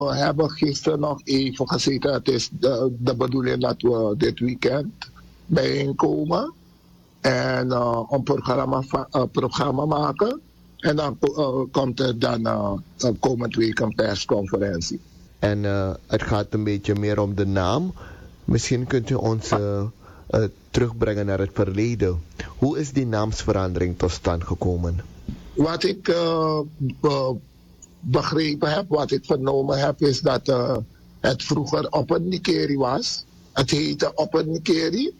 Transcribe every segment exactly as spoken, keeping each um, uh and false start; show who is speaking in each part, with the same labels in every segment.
Speaker 1: We hebben gisteren nog even gezeten. Het is de, de bedoeling dat we dit weekend bijeenkomen en uh, een programma, uh, programma maken. En dan uh, komt er dan uh, komend week een persconferentie.
Speaker 2: En uh, het gaat een beetje meer om de naam. Misschien kunt u ons uh, uh, terugbrengen naar het verleden. Hoe is die naamsverandering tot stand gekomen?
Speaker 1: Wat ik uh, be- begrepen heb, wat ik vernomen heb, is dat uh, het vroeger Upper Nikeri was. Het heette Upper Nikeri.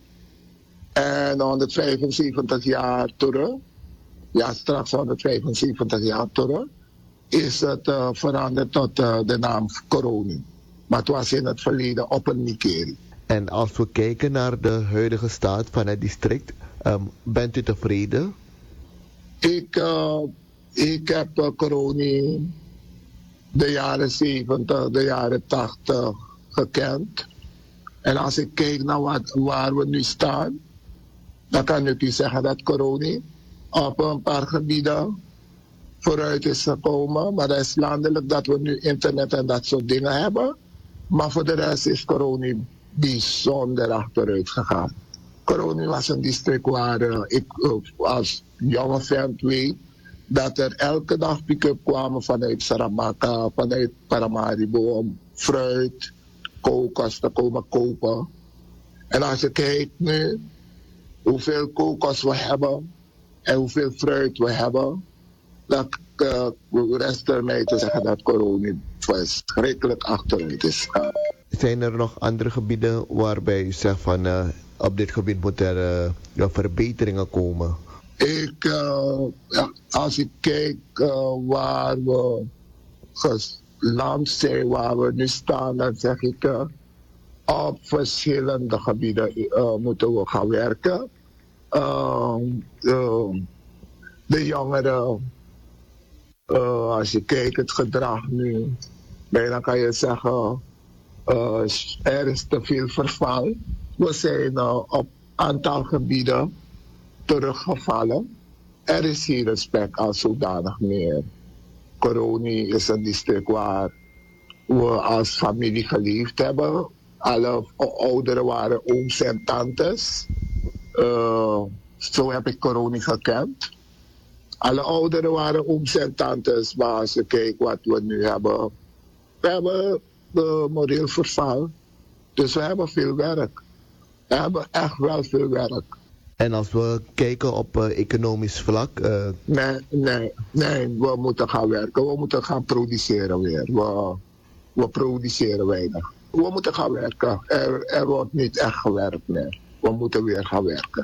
Speaker 1: En honderdvijfenzeventig jaar terug, ja straks honderdvijfenzeventig jaar terug, is het uh, veranderd tot uh, de naam Koroni. Maar het was in het verleden Upper Nikeri.
Speaker 2: En als we kijken naar de huidige staat van het district, um, bent u tevreden?
Speaker 1: Ik, uh, ik heb uh, Koroni de jaren zeventig, de jaren tachtig gekend. En als ik kijk naar wat, waar we nu staan, dan kan ik u zeggen dat Koroni op een paar gebieden vooruit is gekomen. Maar dat is landelijk dat we nu internet en dat soort dingen hebben. Maar voor de rest is Koroni bijzonder achteruit gegaan. Koroni was een district waar uh, ik uh, als jonge vent weet dat er elke dag pick-up kwamen vanuit Saramaka, vanuit Paramaribo om fruit, kokos te komen kopen. En als je kijkt nu hoeveel kokos we hebben en hoeveel fruit we hebben, dan uh, rest er mij te zeggen dat Koroni verschrikkelijk achteruit is gegaan.
Speaker 2: Zijn er nog andere gebieden waarbij u zegt van uh, op dit gebied moeten er uh, verbeteringen komen?
Speaker 1: Ik, uh, ja, als ik kijk uh, waar we geland zijn, waar we nu staan, dan zeg ik uh, op verschillende gebieden uh, moeten we gaan werken. Uh, uh, de jongeren, uh, als je kijkt het gedrag nu, bijna kan je zeggen, uh, er is te veel verval. We zijn uh, op een aantal gebieden teruggevallen. Er is geen respect als zodanig meer. Koroni is een district waar we als familie geleefd hebben. Alle ouderen waren ooms en tantes. Uh, zo heb ik Koroni gekend. Alle ouderen waren ooms en tantes, maar als je kijkt wat we nu hebben. We hebben uh, moreel verval. Dus we hebben veel werk. We hebben echt wel veel werk.
Speaker 2: En als we kijken op uh, economisch vlak? Uh...
Speaker 1: Nee, nee, nee, we moeten gaan werken. We moeten gaan produceren weer. We, we produceren weinig. We moeten gaan werken. Er, er wordt niet echt gewerkt meer. We moeten weer gaan werken.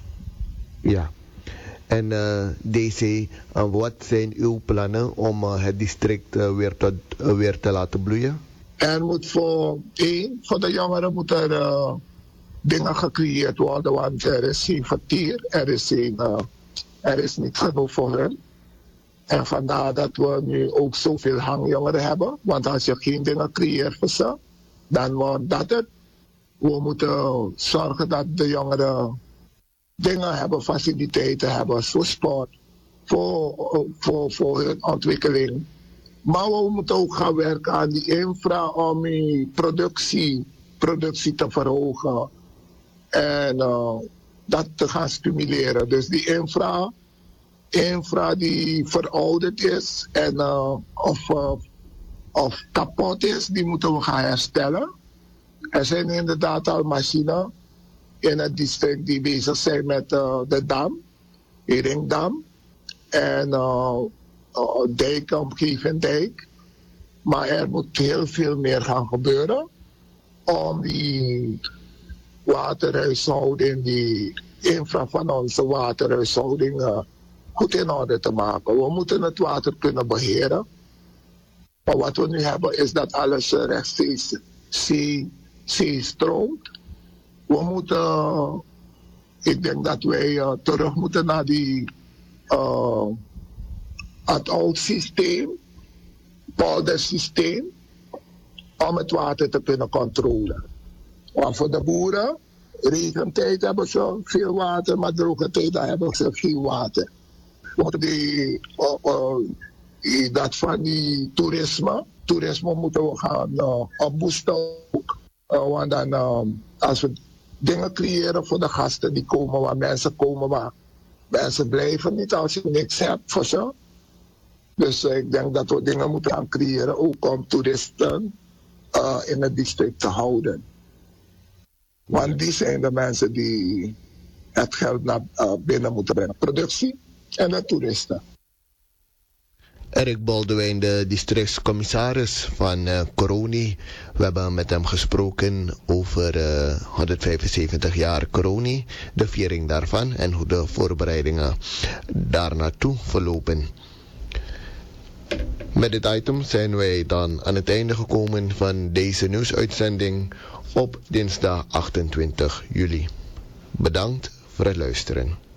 Speaker 2: Ja. En uh, D C, uh, wat zijn uw plannen om uh, het district uh, weer, te, uh, weer te laten bloeien?
Speaker 1: Er moet voor één, voor de jongeren moet er uh, dingen gecreëerd worden, want er is geen vertier, er is, geen, uh, er is niet genoeg voor hen. En vandaar dat we nu ook zoveel hangjongeren hebben, want als je geen dingen creëert voor ze, dan wordt dat het. We moeten zorgen dat de jongeren dingen hebben, faciliteiten hebben, voor sport, voor, voor, voor hun ontwikkeling. Maar we moeten ook gaan werken aan die infra om die productie, productie te verhogen en uh, dat te gaan stimuleren. Dus die infra, infra die verouderd is en uh, of, uh, of kapot is, die moeten we gaan herstellen. Er zijn inderdaad al machines in het district die bezig zijn met uh, de dam, de ringdam en uh, uh, dijk, omgeving dijk. Maar er moet heel veel meer gaan gebeuren om die waterhuishouding, die infra van onze waterhuishouding uh, goed in orde te maken. We moeten het water kunnen beheren. Maar wat we nu hebben is dat alles uh, rechtstreeks zee, zee stroomt. We moeten, uh, ik denk dat wij uh, terug moeten naar die, uh, het oud systeem, poldersysteem, om het water te kunnen controleren. Want voor de boeren, regentijd hebben ze veel water, maar droge tijd hebben ze geen water. Want die, uh, uh, dat van die toerisme, toerisme moeten we gaan uh, opboosten ook. Uh, want dan, uh, als we dingen creëren voor de gasten die komen, waar mensen komen, waar mensen blijven niet als je niks hebt voor ze. Dus uh, ik denk dat we dingen moeten gaan creëren, ook om toeristen uh, in het district te houden. Want die zijn de mensen die het geld naar uh, binnen moeten brengen. Productie en de toeristen.
Speaker 2: Erik Boldewijn, de districtscommissaris van uh, Coroni. We hebben met hem gesproken over uh, honderdvijfenzeventig jaar Coroni, de viering daarvan en hoe de voorbereidingen daar naartoe verlopen. Met dit item zijn wij dan aan het einde gekomen van deze nieuwsuitzending op dinsdag achtentwintig juli. Bedankt voor het luisteren.